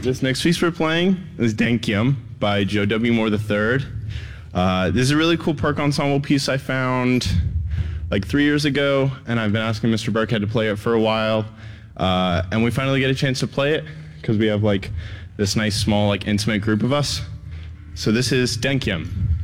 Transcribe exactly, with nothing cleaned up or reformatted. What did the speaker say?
This next piece we're playing is Denkyem by Joe W. Moore the third. Uh, this is a really cool perk ensemble piece I found like three years ago, and I've been asking Mister Burkhead to play it for a while. Uh, and we finally get a chance to play it because we have like this nice small like intimate group of us. So this is Denkyem.